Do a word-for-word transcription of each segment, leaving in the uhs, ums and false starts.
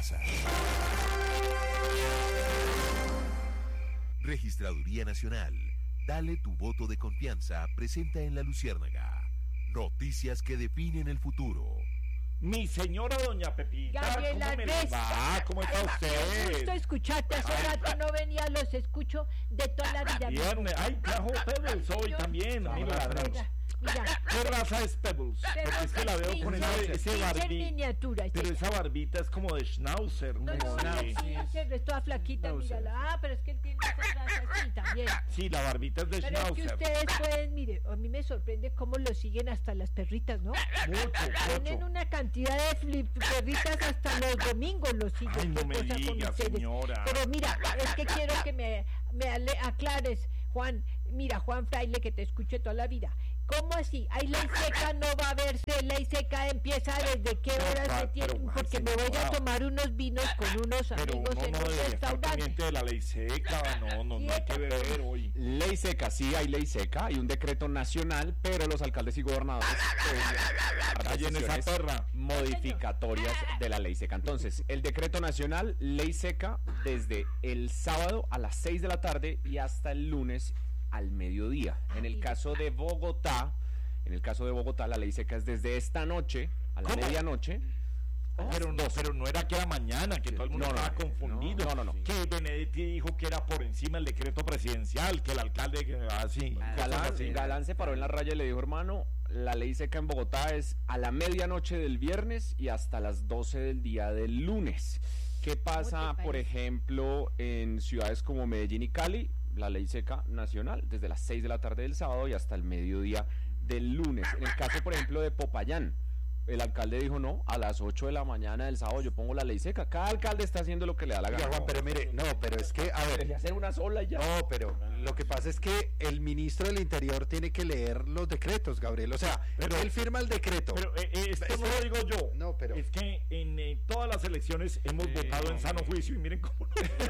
casa. Registraduría Nacional. Dale tu voto de confianza. Presenta en La Luciérnaga. Noticias que definen el futuro. Mi señora doña Pepita, Gabriela ¿cómo me le va? ¿Cómo está usted? Gusto escucharte, hace Ay, rato no venía, los escucho de toda la vida. Viernes, ay, trajo Pebbles hoy Yo- también, Mira, mira ladrón. mira, mira. ¿Qué raza es Pebbles? Porque es que la veo con ese, ese Pinche en barbita. miniatura. Pero esa barbita es como de Schnauzer, No, ¿no? no, Sí. sí, es toda flaquita, mírala. Ah, pero es que él tiene esa raza así también. Sí, la barbita es de Pero es que Schnauzer. ustedes pueden, mire, a mí me sorprende cómo lo siguen hasta las perritas, ¿no? Mucho, Tienen mucho. una cantidad de flip perritas hasta los domingos los siguen. Ay, no qué me cosa con diga, ustedes. señora. Pero mira, es que quiero que me, me ale- aclares, Juan. Mira, Juan Fraile, que te escuché toda la vida. ¿Cómo así? ¿Hay ley seca? ¿No va a haberse ley seca? ¿Empieza desde qué Pero, horas se pero, tiene? Juan, Porque me voy a señora. tomar unos vinos con unos Pero amigos uno en no un debe estar restaurante. pendiente de la ley seca, no, no, no hay que beber hoy. Ley seca, sí hay ley seca, hay un decreto nacional, pero los alcaldes y gobernadores Callen esa perra. modificatorias de la ley seca. Entonces, el decreto nacional, ley seca, desde el sábado a las seis de la tarde y hasta el lunes al mediodía. En el caso de Bogotá, en el caso de Bogotá, la ley seca es desde esta noche a la ¿Cómo? medianoche. Pero no, pero no era que era mañana, que todo el mundo No, no, estaba no, confundido. no, no, no. Que Benedetti dijo que era por encima del decreto presidencial, que el alcalde, que así. Galán, así. Galán se paró en la raya y le dijo, hermano, la ley seca en Bogotá es a la medianoche del viernes y hasta las doce del día del lunes. ¿Qué pasa, ¿Cómo te por parece? ejemplo, en ciudades como Medellín y Cali? La ley seca nacional, desde las seis de la tarde del sábado y hasta el mediodía del lunes. En el caso, por ejemplo, de Popayán, el alcalde dijo, no, a las ocho de la mañana del sábado yo pongo la ley seca. Cada alcalde está haciendo lo que le da la Oiga, gana. Juan, pero mire, no, pero es que, a ver, Debería hacer una sola y ya. no, pero lo que pasa es que el ministro del Interior tiene que leer los decretos, Gabriel. O sea, Pero- él firma el decreto. Pero eh, eh, esto no lo digo yo. No, pero- Es que en eh, todas las elecciones hemos votado en sano juicio y miren cómo.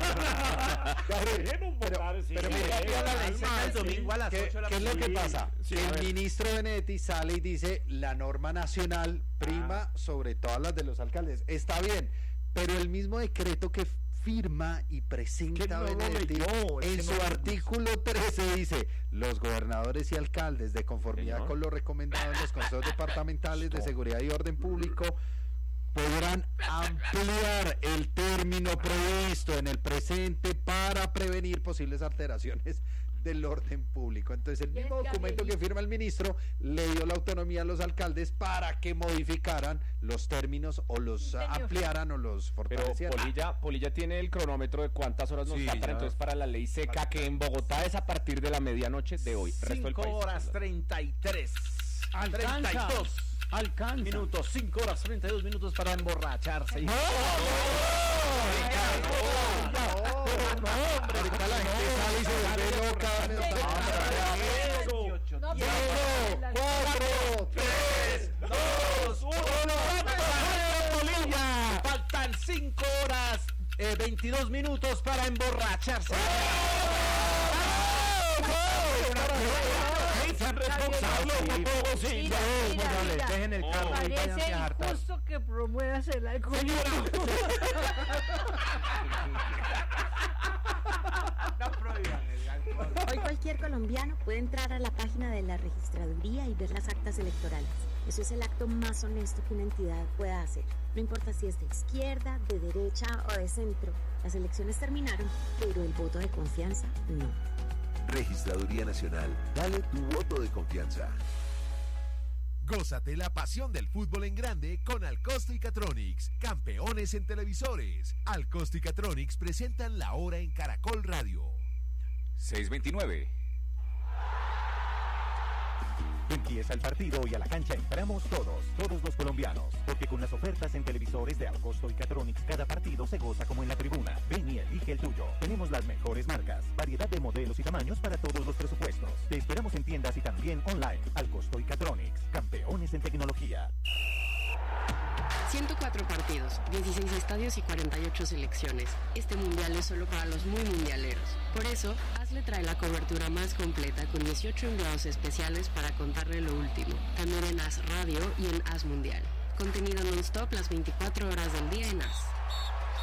Déjenos votar, sí. pero mire, Eh, la ley calma, seca el sí. domingo a las ¿Qué- ocho de la ¿Qué es lo que Sí, pasa? Sí, Que el a ver, ministro Benedetti sale y dice la norma nacional prima sobre todas las de los alcaldes. Está bien, pero el mismo decreto que firma y presenta Que no lo Benedetti leyó, es en que su no lo- artículo trece dice los gobernadores y alcaldes de conformidad Señor. con lo recomendado en los consejos departamentales de seguridad y orden público podrán ampliar el término previsto en el presente para prevenir posibles alteraciones del orden público. Entonces el mismo Bien, documento que Gabrielito. firma el ministro le dio la autonomía a los alcaldes para que modificaran los términos o los Sí, señor. ampliaran o los Pero fortalecieran. Polilla, Polilla tiene el cronómetro de cuántas horas nos Sí, faltan ya. entonces para la ley seca, que en Bogotá es a partir de la medianoche de hoy. Resto del cinco país. horas treinta y tres. Alcanza. treinta y dos Alcanza. minutos, cinco horas treinta y dos minutos para emborracharse. No, hombre, ahorita la gente sale y se vuelve loca. Eso. No, Cinco, pero- cuatro, tres, dos, uno. Polilla. Faltan cinco horas eh, veintidós minutos para emborracharse. Sean responsables, Mira, no puedo, sí, mira, no, mira, no, mira. dejen el carro y váyanse Parece a hartar. injusto que promuevas el alcoholismo. No prohíban el alcohol. Hoy cualquier colombiano puede entrar a la página de la registraduría y ver las actas electorales. Eso es el acto más honesto que una entidad pueda hacer. No importa si es de izquierda, de derecha o de centro. Las elecciones terminaron, pero el voto de confianza no. Registraduría Nacional. Dale tu voto de confianza. Gózate la pasión del fútbol en grande con Alcosto y Catronics, campeones en televisores. Alcosto y Catronics presentan La Hora en Caracol Radio. seis veintinueve. Empieza el partido y a la cancha entramos todos, todos los colombianos, porque con las ofertas en televisores de Alcosto y Catronics cada partido se goza como en la tribuna. Ven y elige el tuyo. Tenemos las mejores marcas, variedad de modelos y tamaños para todos los presupuestos. Te esperamos en tiendas y también online. Alcosto y Catronics, campeones en tecnología. ciento cuatro partidos, dieciséis estadios y cuarenta y ocho selecciones. Este mundial es solo para los muy mundialeros. Por eso, Hazle trae la cobertura más completa con dieciocho enviados especiales para contarle lo último. También en Haz Radio y en Haz Mundial. Contenido non-stop las veinticuatro horas del día en Haz.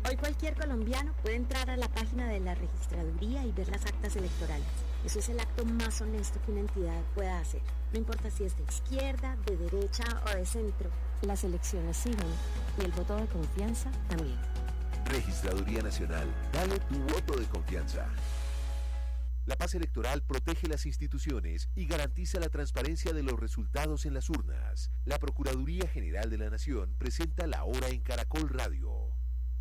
Hoy cualquier colombiano puede entrar a la página de la registraduría y ver las actas electorales. Eso es el acto más honesto que una entidad pueda hacer. No importa si es de izquierda, de derecha o de centro. Las elecciones siguen y el voto de confianza también. Registraduría Nacional, dale tu voto de confianza. La paz electoral protege las instituciones y garantiza la transparencia de los resultados en las urnas. La Procuraduría General de la Nación presenta La Hora en Caracol Radio.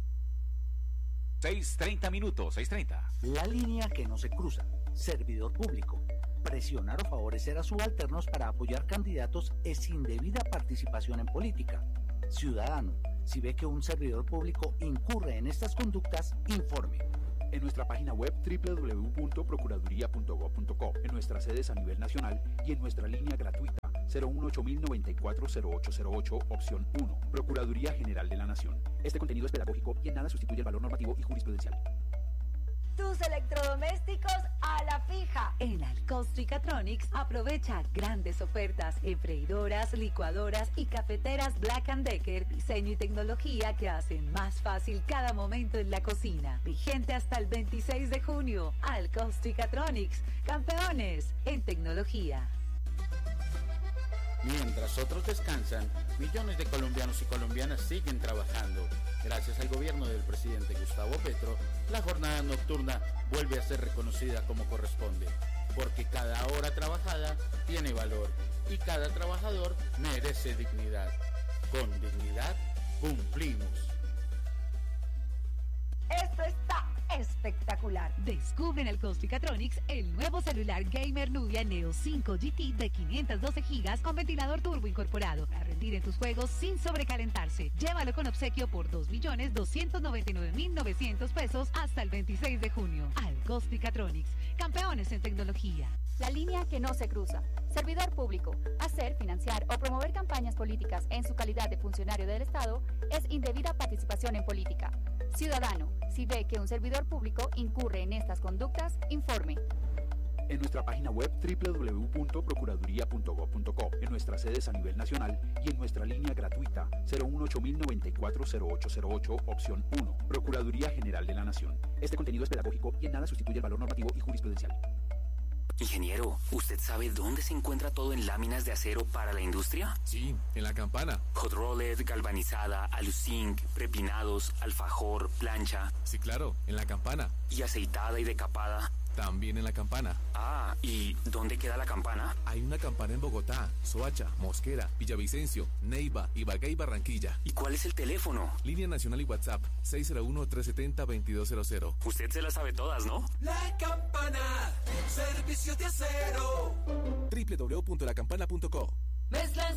seis treinta minutos, seis treinta. La línea que no se cruza. Servidor público. Presionar o favorecer a subalternos para apoyar candidatos es indebida participación en política. Ciudadano, si ve que un servidor público incurre en estas conductas, informe. En nuestra página web doble u doble u doble u punto procuraduría punto gob punto co, en nuestras sedes a nivel nacional y en nuestra línea gratuita cero uno ocho mil noventa y cuatro cero ocho cero ocho, opción uno. Procuraduría General de la Nación. Este contenido es pedagógico y en nada sustituye el valor normativo y jurisprudencial. Tus electrodomésticos a la fija. En Alcostro y Catronics aprovecha grandes ofertas en freidoras, licuadoras y cafeteras Black and Decker. Diseño y tecnología que hacen más fácil cada momento en la cocina. Vigente hasta el veintiséis de junio. Alcostro y Catronics, campeones en tecnología. Mientras otros descansan, millones de colombianos y colombianas siguen trabajando. Gracias al gobierno del presidente Gustavo Petro, la jornada nocturna vuelve a ser reconocida como corresponde, porque cada hora trabajada tiene valor y cada trabajador merece dignidad. Con dignidad cumplimos. Esto está espectacular. Descubre en Alcostro y Catronics el nuevo celular gamer Nubia Neo cinco G T de quinientos doce gigas con ventilador turbo incorporado para rendir en tus juegos sin sobrecalentarse. Llévalo con obsequio por dos millones doscientos noventa y nueve mil novecientos pesos hasta el veintiséis de junio. Alcostro y Catronics, campeones en tecnología. La línea que no se cruza. Servidor público. Hacer, financiar o promover campañas políticas en su calidad de funcionario del Estado es indebida participación en política. Ciudadano, si ve que un servidor público incurre en estas conductas, informe. En nuestra página web doble u doble u doble u punto procuraduría punto gob punto co, en nuestras sedes a nivel nacional y en nuestra línea gratuita cero uno ocho mil noventa y cuatro cero ocho cero ocho, opción uno. Procuraduría General de la Nación. Este contenido es pedagógico y en nada sustituye el valor normativo y jurisprudencial. Ingeniero, ¿usted sabe dónde se encuentra todo en láminas de acero para la industria? Sí, en La Campana. Hot rolled, galvanizada, aluzinc, prepinados, alfajor, plancha. Sí, claro, en La Campana. ¿Y aceitada y decapada? También en La Campana. Ah, ¿y dónde queda La Campana? Hay una campana en Bogotá, Soacha, Mosquera, Villavicencio, Neiva, Ibagué y Barranquilla. ¿Y cuál es el teléfono? Línea nacional y WhatsApp, seis cero uno, tres siete cero, veintidós cero cero. Usted se las sabe todas, ¿no? La Campana, servicios de acero. doble u doble u doble u punto la campana punto co. Mezclan